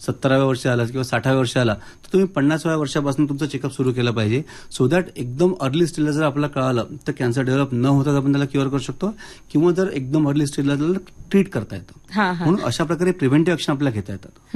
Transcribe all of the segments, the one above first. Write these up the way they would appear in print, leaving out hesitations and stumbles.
70व्या वर्षी आला किंवा 60व्या वर्षी आला तर तुम्ही 50व्या वर्षापासून तुमचं चेकअप सुरू केलं पाहिजे. सो दॅट एकदम अर्ली स्टेजला जर आपल्याला कळालं तर कॅन्सर डेव्हलप न होताच आपण त्याला क्युअर करू शकतो किंवा जर एकदम अर्ली स्टेजला त्याला ट्रीट करता येतं. म्हणून अशा प्रकारे प्रिव्हेंटिव्ह ऍक्शन आपल्याला घेता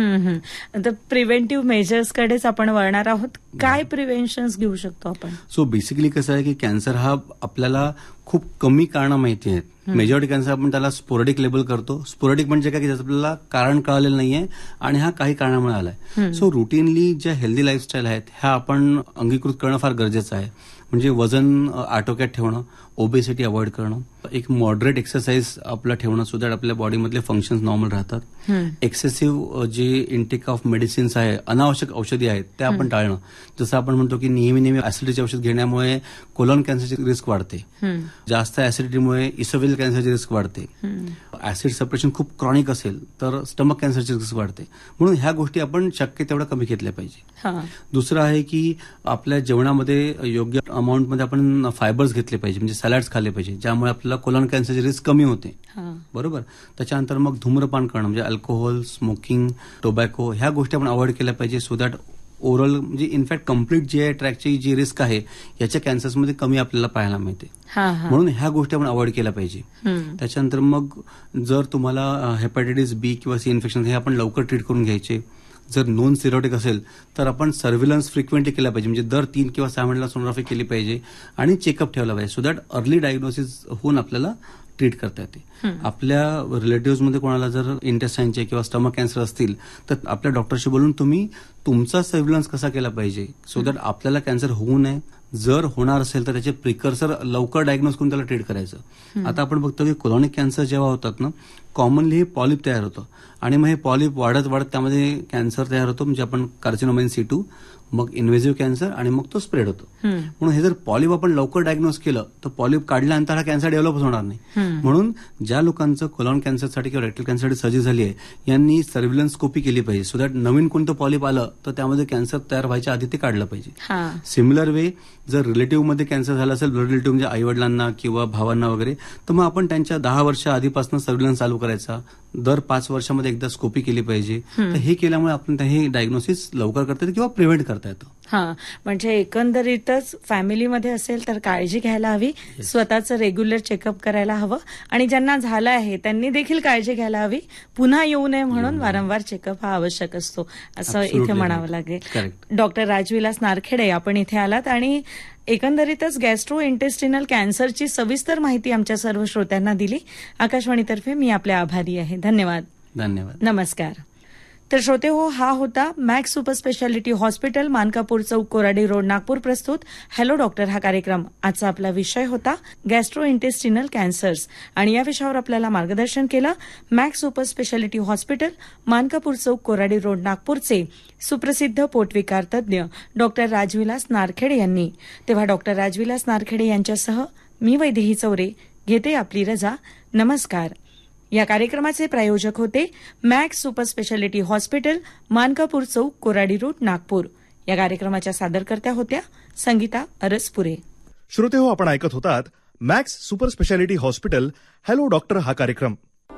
येतात. तर प्रिव्हेंटिव्ह मेजर्सकडेच आपण वळणार आहोत. काय प्रिव्हेन्शन्स घेऊ शकतो आपण? सो बेसिकली कसं आहे की कॅन्सर हा आपल्याला खूप कमी कारणं माहिती आहेत. मेजॉरिटी कॅन्सर आपण त्याला स्पोरॅडिक लेबल करतो. स्पोरॅडिक म्हणजे काय की ज्याचं आपल्याला कारण कळालेलं नाहीये आणि हा काही कारणामुळे आलाय. सो रुटीनली ज्या हेल्दी लाईफस्टाईल आहेत ह्या आपण अंगीकृत करणं फार गरजेचं आहे. म्हणजे वजन आटोक्यात ठेवणं, ओबेसिटी अवॉइड करणं, एक मॉडरेट एक्सरसाइज आपलं ठेवणं सो दॅट आपल्या बॉडीमधले फंक्शन्स नॉर्मल राहतात. एक्सेसिव्ह जे इंटेक ऑफ मेडिसिन्स आहे, अनावश्यक औषधी आहेत त्या आपण टाळणं. जसं आपण म्हणतो की नेहमी ऍसिडिटीचे औषध घेण्यामुळे कोलॉन कॅन्सरची रिस्क वाढते. जास्त ऍसिडिटीमुळे इसोफेजियल कॅन्सरची रिस्क वाढते. ऍसिड सप्रेशन खूप क्रॉनिक असेल तर स्टमक कॅन्सरची रिस्क वाढते. म्हणून ह्या गोष्टी आपण शक्य तेवढा कमी घेतल्या पाहिजे. दुसरं आहे की आपल्या जेवणामध्ये योग्य अमाऊंटमध्ये आपण फायबर्स घेतले पाहिजे, म्हणजे सॅलड्स खाल्ले पाहिजे, ज्यामुळे आपल्याला कोलॉन कॅन्सरची रिस्क कमी होते. बरोबर. त्याच्यानंतर मग धूम्रपान करणं म्हणजे अल्कोहोल, स्मोकिंग, टोबॅको ह्या गोष्टी आपण अवॉइड केल्या पाहिजे सो दॅट ओव्हरऑल म्हणजे इनफॅक्ट कम्प्लीट जी ट्रॅकची जी रिस्क आहे याच्या कॅन्सर्समध्ये कमी आपल्याला पाहायला मिळते. म्हणून ह्या गोष्टी आपण अवॉइड केल्या पाहिजे. त्याच्यानंतर मग जर तुम्हाला हेपॅटायटिस बी किंवा सी इन्फेक्शन हे आपण लवकर ट्रीट करून घ्यायचे. जर नॉन सिरोटिक असेल तर आपण सर्व्हिलन्स फ्रिक्वेंटली केला पाहिजे, म्हणजे दर 3 किंवा 6 महिन्याला सोनोग्राफी केली पाहिजे आणि चेकअप ठेवला पाहिजे सो दॅट अर्ली डायग्नोसिस होऊन आपल्याला ट्रीट करता येते. आपल्या रिलेटिव्हमध्ये कोणाला जर इंटेस्टाईनचे किंवा स्टमक कॅन्सर असतील तर आपल्या डॉक्टरशी बोलून तुम्ही तुमचा सर्व्हिलन्स कसा केला पाहिजे सो दॅट आपल्याला कॅन्सर होऊ नये. जर होणार असेल तर त्याचे प्रिकर्सर लवकर डायग्नोज करून त्याला ट्रीट करायचं. आता आपण बघतो की कोलॉनिक कॅन्सर जेव्हा होतात ना कॉमनली हे पॉलिप तयार होतं आणि मग हे पॉलिप वाढत त्यामध्ये कॅन्सर तयार होतो, म्हणजे आपण कार्सिनोमा इन सिटू, मग इन्व्हेसिव्ह कॅन्सर आणि मग तो स्प्रेड होतो. म्हणून हे जर पॉलिप आपण लवकर डायग्नोज केलं तर पॉलिप काढल्यानंतर हा कॅन्सर डेव्हलप होणार नाही. म्हणून ज्या लोकांचं कोलॉन कॅन्सरसाठी किंवा रेक्टल कॅन्सरसाठी सर्जरी झाली आहे यांनी सर्व्हिलन्सकोपी केली पाहिजे सो दॅट नवीन कोणतं पॉलिप आलं तर त्यामध्ये कॅन्सर तयार व्हायच्या आधी ते काढलं पाहिजे. सिमिलर वे जर रिलेटिव्हमध्ये कॅन्सर झाला असेल, ब्लड रिलेटिव्ह म्हणजे आईवडिलांना किंवा भावांना वगैरे, तर मग आपण त्यांच्या 10 वर्ष आधीपासून सर्व्हिलन्स चालू करायचा. दर 5 वर्षामध्ये एकदा स्कोपी केली पाहिजे. तर हे केल्यामुळे आपण हे डायग्नोसिस लवकर करता येतं किंवा प्रिव्हेंट करता येतं. म्हणजे एकंदरीतच फॅमिलीमध्ये असेल तर काळजी घ्यायला हवी, स्वतःचं रेग्युलर चेकअप करायला हवं आणि ज्यांना झालं आहे त्यांनी देखील काळजी घ्यायला हवी. पुन्हा येऊ नये म्हणून वारंवार चेकअप हा आवश्यक असतो असं इथे म्हणावं लागेल. डॉक्टर राजविलास नारखेडे आपण इथे आलात आणि एकंदरीतच गॅस्ट्रो इंटेस्टिनल कॅन्सरची सविस्तर माहिती आमच्या सर्व श्रोत्यांना दिली. आकाशवाणीतर्फे मी आपले आभारी आहे. धन्यवाद. नमस्कार. तर श्रोते हो, हा होता max super speciality hospital, Mankapur चौक, कोराडी रोड, नागपूर प्रस्तुत हॅलो डॉक्टर हा कार्यक्रम. आजचा आपला विषय होता गॅस्ट्रो इंटेस्टिनल कॅन्सर्स आणि या विषयावर आपल्याला मार्गदर्शन केलं max super speciality hospital, Mankapur चौक, कोराडी रोड, नागपूरचे सुप्रसिद्ध पोटविकार तज्ज्ञ डॉक्टर राजविलास नारखेडे यांनी. तेव्हा डॉक्टर राजविलास नारखेडे यांच्यासह मी वैदेही चौरे घेते आपली रजा. नमस्कार. या कार्यक्रमाचे प्रायोजक होते max super speciality hospital, Mankapur चौक, कोराडी रोड, नागपूर. या कार्यक्रमाच्या सादरकर्त्या होत्या संगीता अरसपुरे. श्रोते हो, आपण ऐकत होतात max super speciality hospital hello doctor हा कार्यक्रम.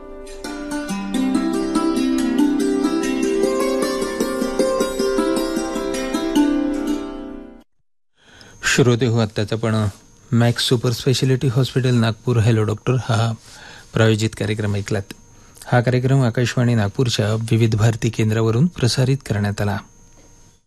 श्रोते हो, आत्ताच आपण max super speciality hospital Nagpur hello doctor हा प्रायोजित कार्यक्रम ऐकलात. हा कार्यक्रम आकाशवाणी नागपूरच्या विविध भारती केंद्रावरून प्रसारित करण्यात आला.